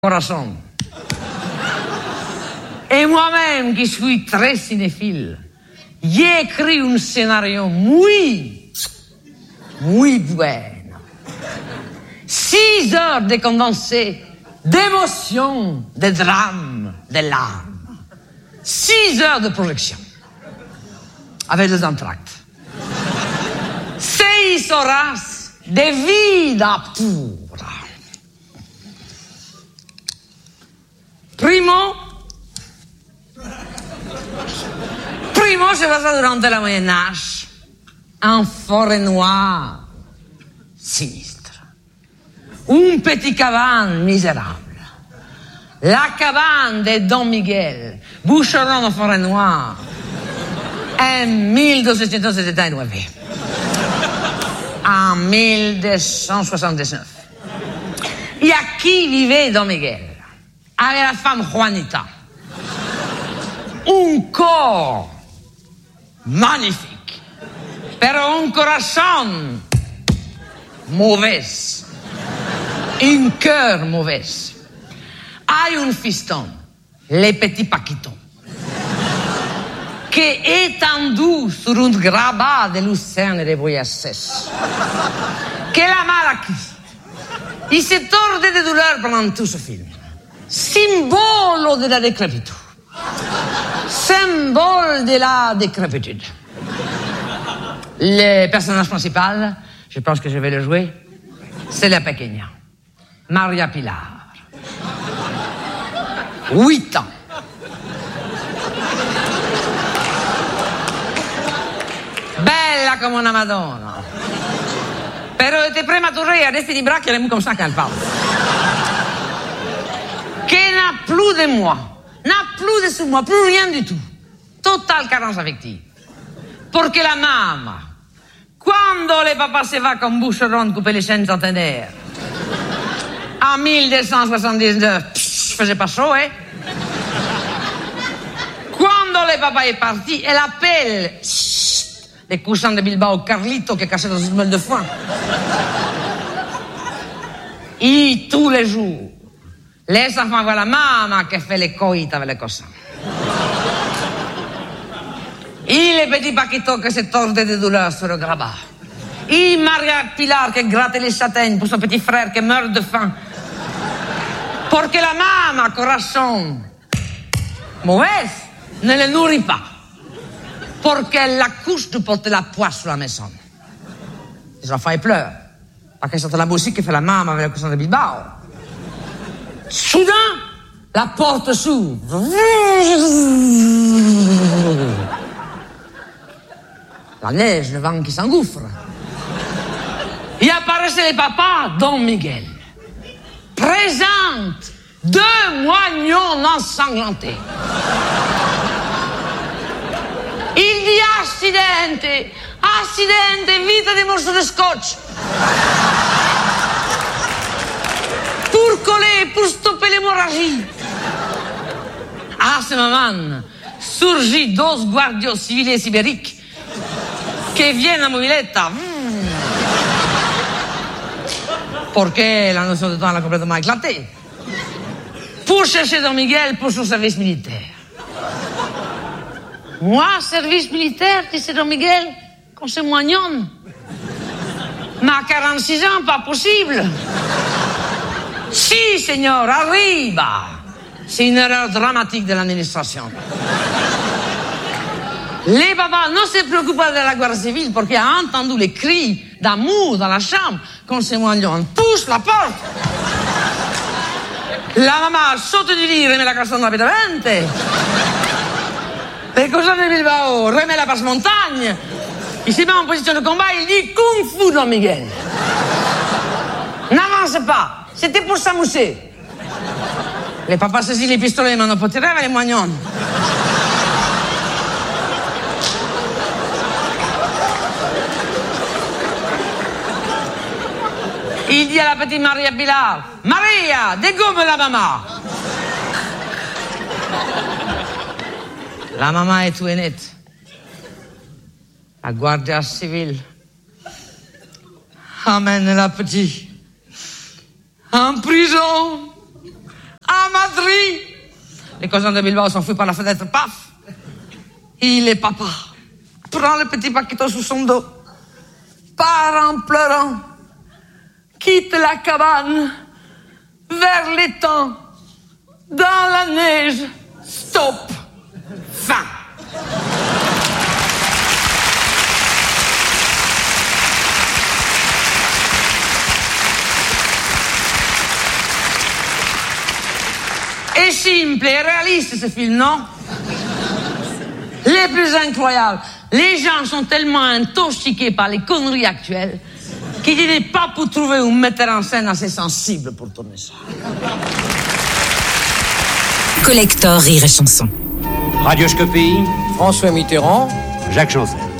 Corazon. Et moi-même, qui suis très cinéphile, j'ai écrit un scénario muy bueno. 6 heures de condensé, d'émotion, de drame, de larmes. 6 heures de projection. Avec des entractes. 6 horas de vida pura. Primo se passa durante la Moyen Âge en forêt noire sinistre. Un petit cabane misérable. La cabane de Don Miguel, bûcheron en forêt noire, en 1279. En 1279. Et à qui vivait Don Miguel? Avec la femme Juanita. Un corps magnifique, pero un corazon mauvais, un cœur mauvais. Hay un fiston, le petit Paquito, qui est étendu sur un grabat de lucerne et de boyasses, que la maladie. Il s'est tordé de douleur pendant tout ce film. Symbole de la décrépitude. Symbole de la décrépitude. Le personnage principal, je pense que je vais le jouer, c'est la pequeña, Maria Pilar. 8 ans. Bella come una Madonna. Pero était prématurée, adesso di braccia, elle est comme ça quand elle parle. Qui n'a plus de moi, n'a plus de sous moi, plus rien du tout. Totale carence affective. Porque la mamma, quando le papa se va comme bûcheron couper les chaînes centenaires, en 1279, faisait pas chaud, hein? Quando le papa est parti, elle appelle les coussins de Bilbao, Carlito, qui est cassé dans une meule de foin. Et tous les jours, les enfants voient la maman qui fait les coïtes avec les cossins. Et le petit Paquito qui se tordait de douleur sur le grabat. Et Maria Pilar qui grattait les châtaignes pour son petit frère qui meurt de faim. Pour que la maman, corazon mauvaise, ne le nourrit pas. Pour qu'elle l'accouche de porter la poisse sur la maison. Les enfants, ils pleurent. Parce que c'est la musique qui fait la maman avec le coussin de Bilbao. Soudain, la porte s'ouvre. La neige, le vent qui s'engouffre. Et apparaissait le papa, Don Miguel. Présente 2 moignons ensanglantés. Il dit accidente, vite des morceaux de scotch. Pour coller, pour stopper l'hémorragie. À ce moment, surgit 2 guardios civiles ibériques qui viennent à mobiletta. Porque la notion de temps a complètement éclaté. Pour chercher Don Miguel pour son service militaire. Moi, service militaire, disait Don Miguel, quand c'est moignon. Mais à 46 ans, pas possible. Si, señor, arriba. C'est une erreur dramatique de l'administration. Les papas ne se préoccupent pas de la guerre civile parce qu'il a entendu les cris d'amour dans la chambre quand ces moignons poussent la porte. La maman saute du lit, remet la cassonne rapidamente. Le cousin de Bilbao remet la passe-montagne. Il se met en position de combat, il dit Kung Fu, Don Miguel. N'avance pas, c'était pour s'amuser. Les papas saisissent les pistolets, mais on peut tirer avec les moignons. Il dit à la petite Maria Pilar, Maria, dégomme la maman. La maman est tout nette. La guardia civile amène la petite en prison Madrid. Les cousins de Bilbao s'enfuient par la fenêtre, paf. Il est papa. Prend le petit Paquito sous son dos. Part en pleurant. Quitte la cabane. Vers l'étang. Dans la neige. Stop. Fin. Et simple et réaliste ce film, non? Les plus incroyables. Les gens sont tellement intoxiqués par les conneries actuelles qu'il n'est pas pour trouver un metteur en scène assez sensible pour tourner ça. Collector Rire et Chanson. Radioscopie, François Mitterrand, Jacques Janssen.